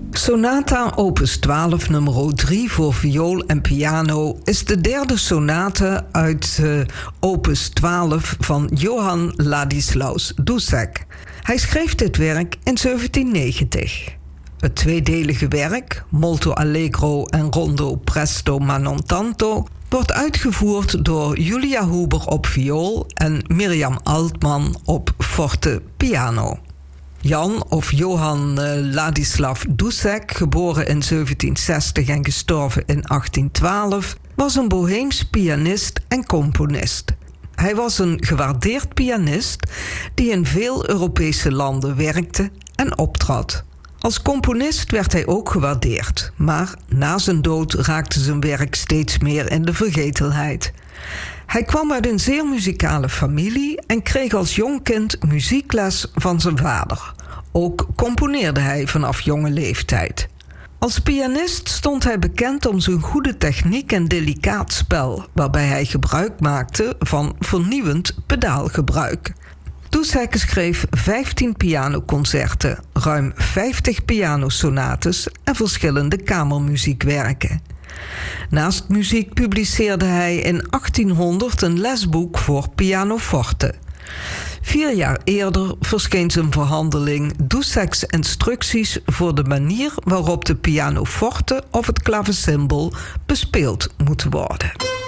Sonata opus 12 nummer 3 voor viool en piano is de derde sonate uit opus 12 van Johann Ladislaus Dussek. Hij schreef dit werk in 1790. Het tweedelige werk, molto allegro en rondo presto ma non tanto, wordt uitgevoerd door Julia Huber op viool en Mirjam Altman op forte piano. Jan of Johann Ladislaus Dussek, geboren in 1760 en gestorven in 1812, was een Boheems pianist en componist. Hij was een gewaardeerd pianist die in veel Europese landen werkte en optrad. Als componist werd hij ook gewaardeerd, maar na zijn dood raakte zijn werk steeds meer in de vergetelheid. Hij kwam uit een zeer muzikale familie en kreeg als jong kind muziekles van zijn vader. Ook componeerde hij vanaf jonge leeftijd. Als pianist stond hij bekend om zijn goede techniek en delicaat spel, waarbij hij gebruik maakte van vernieuwend pedaalgebruik. Dussek schreef 15 pianoconcerten, ruim 50 pianosonates en verschillende kamermuziekwerken. Naast muziek publiceerde hij in 1800 een lesboek voor pianoforte. 4 jaar eerder verscheen zijn verhandeling Dusseks instructies voor de manier waarop de pianoforte of het klavecimbal bespeeld moet worden.